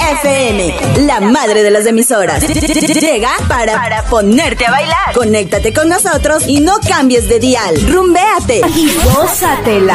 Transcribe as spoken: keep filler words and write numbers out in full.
F M, la madre de las emisoras. Llega para, para ponerte a bailar. Conéctate con nosotros y no cambies de dial. Rumbéate y gózatela.